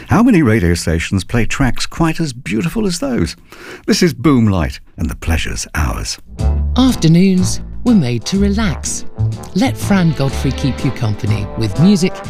How many radio stations play tracks quite as beautiful as those? This is Boomlight, and the pleasure's ours. Afternoons were made to relax. Let Fran Godfrey keep you company with music